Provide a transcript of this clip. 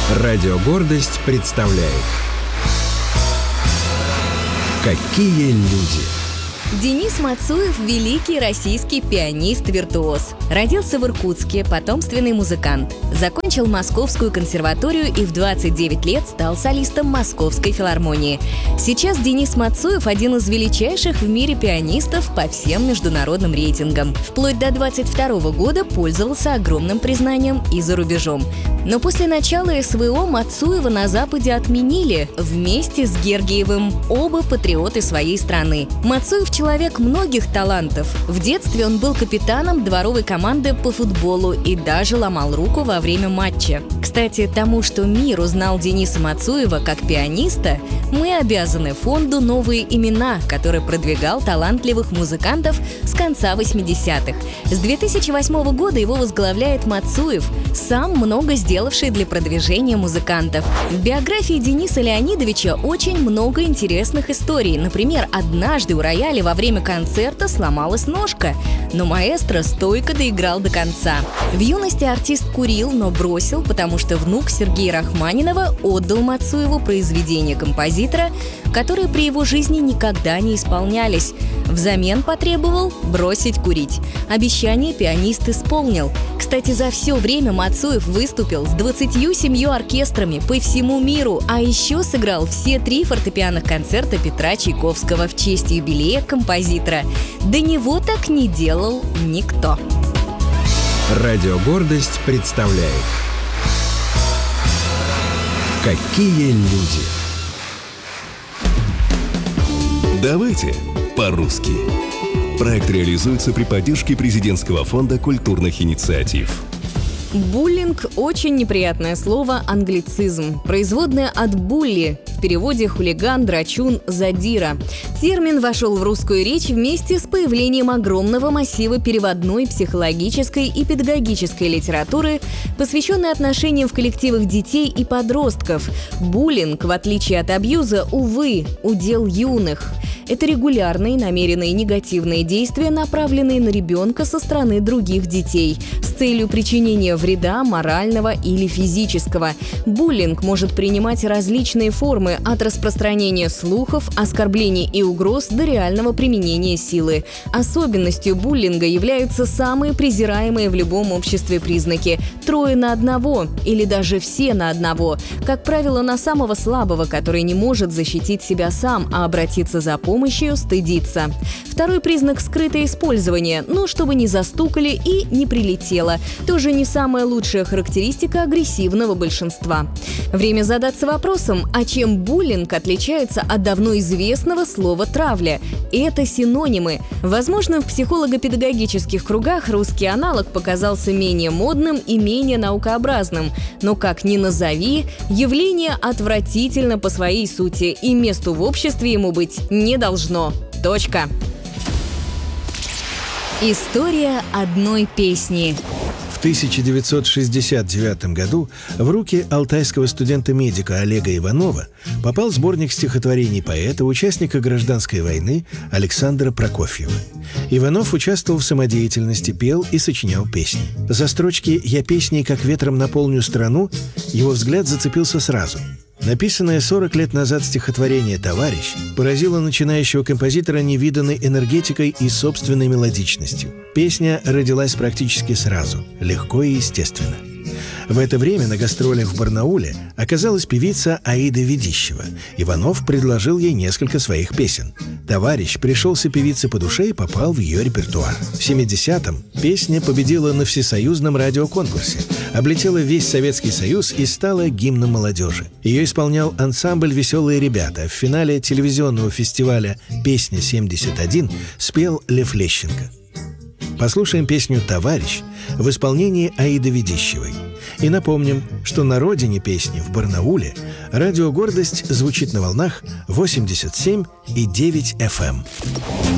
Радио «Гордость» представляет «Какие люди». Денис Мацуев – великий российский пианист-виртуоз. Родился в Иркутске, потомственный музыкант. Закончил Московскую консерваторию и в 29 лет стал солистом Московской филармонии. Сейчас Денис Мацуев – один из величайших в мире пианистов по всем международным рейтингам. Вплоть до 22 года пользовался огромным признанием и за рубежом. Но после начала СВО Мацуева на Западе отменили вместе с Гергиевым, оба патриоты своей страны. Мацуев – человек многих талантов. В детстве он был капитаном дворовой команды по футболу и даже ломал руку во время матча. Кстати, тому, что мир узнал Дениса Мацуева как пианиста, мы обязаны фонду «Новые имена», который продвигал талантливых музыкантов с конца 80-х. С 2008 года его возглавляет Мацуев, сам много сделавший для продвижения музыкантов. В биографии Дениса Леонидовича очень много интересных историй. Например, однажды у рояля во время концерта сломалась ножка, но маэстро стойко доиграл до конца. В юности артист курил, но бросил, потому что внук Сергея Рахманинова отдал Мацуеву произведения композитора, которые при его жизни никогда не исполнялись. Взамен потребовал бросить курить. Обещание пианист исполнил. Кстати, за все время Мацуев выступил с 27 оркестрами по всему миру, а еще сыграл все 3 фортепианных концерта Петра Чайковского в честь юбилея композитора. До него так не делал никто. Радио «Гордость» представляет «Какие люди». Давайте по-русски. Проект реализуется при поддержке Президентского фонда культурных инициатив. Буллинг – очень неприятное слово, англицизм. Производное от булли, в переводе хулиган, драчун, задира. Термин вошел в русскую речь вместе с появлением огромного массива переводной, психологической и педагогической литературы, посвященной отношениям в коллективах детей и подростков. Буллинг, в отличие от абьюза, увы, удел юных. Это регулярные, намеренные негативные действия, направленные на ребенка со стороны других детей, с целью причинения вреда морального или физического. Буллинг может принимать различные формы, от распространения слухов, оскорблений и угроз до реального применения силы. Особенностью буллинга являются самые презираемые в любом обществе признаки – 3 на 1 или даже все на 1, как правило, на самого слабого, который не может защитить себя сам, а обратиться за помощью стыдится. Второй признак – скрытое использование, чтобы не застукали и не прилетело. Тоже не самая лучшая характеристика агрессивного большинства. Время задаться вопросом, а чем буллинг отличается от давно известного слова «травля». Это синонимы. Возможно, в психолого-педагогических кругах русский аналог показался менее модным и менее наукообразным. Но как ни назови, явление отвратительно по своей сути, и месту в обществе ему быть не должно. Точка. История одной песни. В 1969 году в руки алтайского студента-медика Олега Иванова попал сборник стихотворений поэта, участника гражданской войны Александра Прокофьева. Иванов участвовал в самодеятельности, пел и сочинял песни. За строчки «Я песней, как ветром наполню страну» его взгляд зацепился сразу. Написанное 40 лет назад стихотворение «Товарищ» поразило начинающего композитора невиданной энергетикой и собственной мелодичностью. Песня родилась практически сразу, легко и естественно. В это время на гастролях в Барнауле оказалась певица Аида Ведищева. Иванов предложил ей несколько своих песен. «Товарищ» пришелся певице по душе и попал в ее репертуар. В 70-м песня победила на всесоюзном радиоконкурсе, облетела весь Советский Союз и стала гимном молодежи. Ее исполнял ансамбль «Веселые ребята». В финале телевизионного фестиваля «Песня-71» спел Лев Лещенко. Послушаем песню «Товарищ» в исполнении Аиды Ведищевой. И напомним, что на родине песни, в Барнауле, радио «Гордость» звучит на волнах 87,9 FM.